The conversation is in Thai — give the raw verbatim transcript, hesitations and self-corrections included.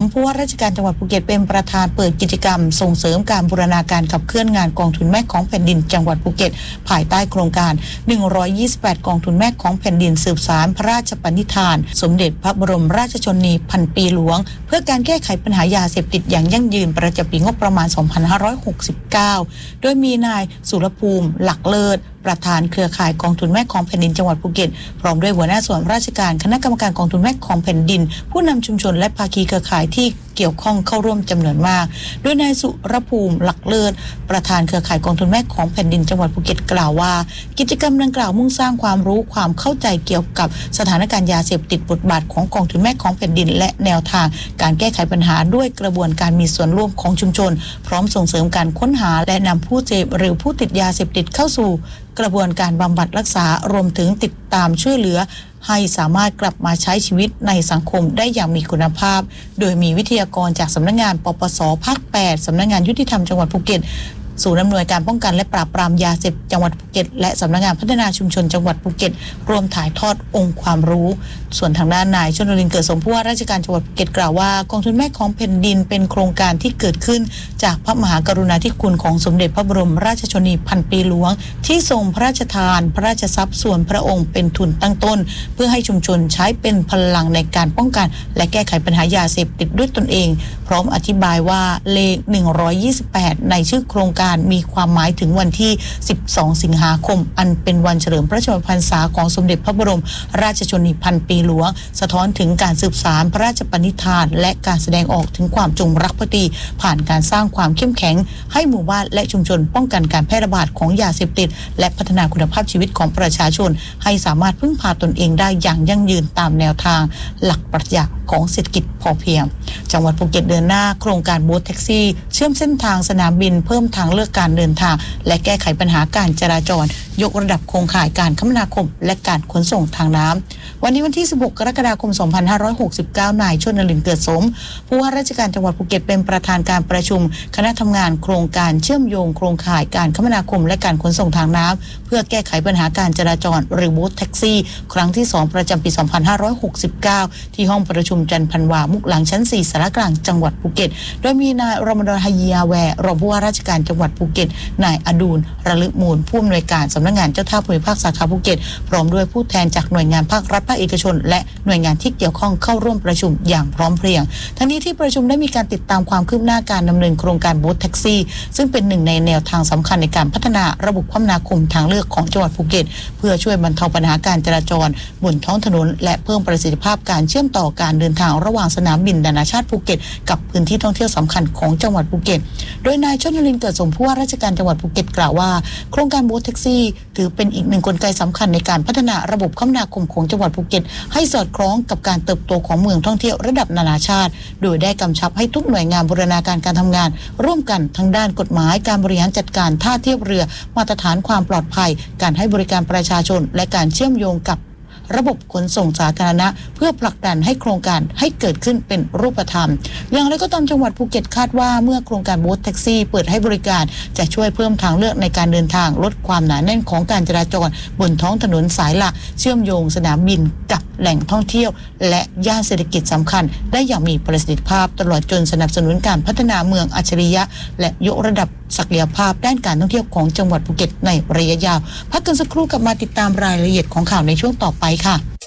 ผู้ว่าราชการจังหวัดภูเก็ตเป็นประธานเปิดกิจกรรมส่งเสริมการบูรณาการขับเคลื่อนงานกองทุนแม่ของแผ่นดินจังหวัดภูเก็ตภายใต้โครงการหนึ่งร้อยยี่สิบแปดกองทุนแม่ของแผ่นดินสืบสานพระราชปณิธานสมเด็จพระบรมราชชนนีพันปีหลวงเพื่อการแก้ไขปัญหายาเสพติดอย่างยั่งยืนประจำปีงบประมาณสองพันห้าร้อยหกสิบเก้าโดยมีนายสุรภูมิหลักเลิศประธานเครือข่ายกองทุนแม่ของแผ่นดินจังหวัดภูเก็ตพร้อมด้วยหัวหน้าส่วนราชการคณะกรรมการกองทุนแม่ของแผ่นดินผู้นำชุมชนและภาคีเครือข่ายที่เกี่ยวข้องเข้าร่วมจำนวนมากโดยนายสุรภูมิหลักเลิศประธานเครือข่ายกองทุนแม่ของแผ่นดินจังหวัดภูเก็ตกล่าวว่ากิจกรรมดังกล่าวมุ่งสร้างความรู้ความเข้าใจเกี่ยวกับสถานการณ์ยาเสพติดบทบาทของกองทุนแม่ของแผ่นดินและแนวทางการแก้ไขปัญหาด้วยกระบวนการมีส่วนร่วมของชุมชนพร้อมส่งเสริมการค้นหาและนำผู้เสพหรือผู้ติดยาเสพติดเข้าสู่กระบวนการบำบัดรักษารวมถึงติดตามช่วยเหลือให้สามารถกลับมาใช้ชีวิตในสังคมได้อย่างมีคุณภาพโดยมีวิทยากรจากสำนักงานปปสภาคแปดสำนักงานยุติธรรมจังหวัดภูเก็ตศูนย์อำนวยการป้องกันและปราบปรามยาเสพติดจังหวัดภูเก็ตและสำนักงานพัฒนาชุมชนจังหวัดภูเก็ตรวมถ่ายทอดองค์ความรู้ส่วนทางด้านนายชนลินเกิดสมผู้ว่าราชการจังหวัดภูเก็ตกล่าวว่ากองทุนแม่ของแผ่นดินเป็นโครงการที่เกิดขึ้นจากพระมหากรุณาธิคุณของสมเด็จพระบรมราชชนนีพันปีหลวงที่ทรงพระราชทานพระราชทรัพย์ส่วนพระองค์เป็นทุนตั้งต้นเพื่อให้ชุมชนใช้เป็นพลังในการป้องกันและแก้ไขปัญหายาเสพติดด้วยตนเองพร้อมอธิบายว่าเลขหนึ่งร้อยยี่สิบแปดในชื่อโครงการมีความหมายถึงวันที่สิบสองสิงหาคมอันเป็นวันเฉลิมพระชนมพรรษาของสมเด็จพระบรมราชชนนีพันปีหลวงสะท้อนถึงการสืบสานพระราชปณิธานและการแสดงออกถึงความจงรักภักดีผ่านการสร้างความเข้มแข็งให้หมู่บ้านและชุมชนป้องกันการแพร่ระบาดของยาเสพติดและพัฒนาคุณภาพชีวิตของประชาชนให้สามารถพึ่งพาตนเองได้อย่างยั่งยืนตามแนวทางหลักปรัชญาของเศรษฐกิจพอเพียงจังหวัดภูเก็ตเดินหน้าโครงการโบ๊ทแท็กซี่เชื่อมเส้นทางสนามบินเพิ่มทางเลือกการเดินทางและแก้ไขปัญหาการจราจรยกระดับโครงข่ายการคมนาคมและการขนส่งทางน้ำวันนี้วันที่สิบหกกรกฎาคมสองพันห้าร้อยหกสิบเก้านายชนลินเกิดสมผู้ว่าราชการจังหวัดภูเก็ตเป็นประธานการประชุมคณะทำงานโครงการเชื่อมโยงโครงข่ายการคมนาคมและการขนส่งทางน้ำเพื่อแก้ไขปัญหาการจราจรหรือโบ๊ทแท็กซี่ครั้งที่สองประจำปีสองพันห้าร้อยหกสิบเก้าที่ห้องประชุมจันทร์พันวามุกหลังชั้นสี่สารกลางจังหวัดภูเก็ตโดยมีนายรมฎอน ฮายียาแวร์รองผู้ว่าราชการจังหวัดภูเก็ตนายอดูลระลึกมูลผู้อำนวยการสำนักงานเจ้าท่าภูมิภาคสาขาภูเก็ตพร้อมด้วยผู้แทนจากหน่วยงานภาครัฐภาคเอกชนและหน่วยงานที่เกี่ยวข้องเข้าร่วมประชุมอย่างพร้อมเพรียงทั้งนี้ที่ประชุมได้มีการติดตามความคืบหน้าการดำเนินโครงการโบ๊ทแท็กซี่ซึ่งเป็นหนึ่งในแนวทางสำคัญในการพัฒนาระบบคมนาคมทางเลือกของจังหวัดภูเก็ตเพื่อช่วยบรรเทาปัญหาการจราจรบนท้องถนนและเพิ่มประสิทธิภาพการเชื่อมต่อการเดินทางระหว่างสนามบินนานาชาติภูเก็ตกับพื้นที่ท่องเที่ยวสำคัญของจังหวัดภูเก็ตโดยนายชนลินเกิดสมผู้ว่าราชการจังหวัดภูเก็ตกล่าวว่าโครงการโบ๊ทแท็กซี่ถือเป็นอีกหนึ่งกลไกสำคัญในการพัฒนาระบบคมนาคมของจังหวัดภูเก็ตให้สอดคล้องกับการเติบโตของเมืองท่องเที่ยวระดับนานาชาติโดยได้กำชับให้ทุกหน่วยงานบูรณาการการทำงานร่วมกันทั้งด้านกฎหมายการบริหารจัดการท่าเทียบเรือมาตรฐานความปลอดภัยการให้บริการประชาชนและการเชื่อมโยงกับระบบขนส่งสาธารณะเพื่อผลักดันให้โครงการให้เกิดขึ้นเป็นรูปธรรมอย่างไรก็ตามจังหวัดภูเก็ตคาดว่าเมื่อโครงการโบ๊ทแท็กซี่เปิดให้บริการจะช่วยเพิ่มทางเลือกในการเดินทางลดความหนาแน่นของการจราจรบนท้องถนนสายหลักเชื่อมโยงสนามบินกับแหล่งท่องเที่ยวและย่านเศรษฐกิจสำคัญได้อย่างมีประสิทธิภาพตลอดจนสนับสนุนการพัฒนาเมืองอัจฉริยะและยกระดับศักยภาพด้านการท่องเที่ยวของจังหวัดภูเก็ตในระยะยาวพักกันสักครู่กลับมาติดตามรายละเอียดของข่าวในช่วงต่อไปค่ะ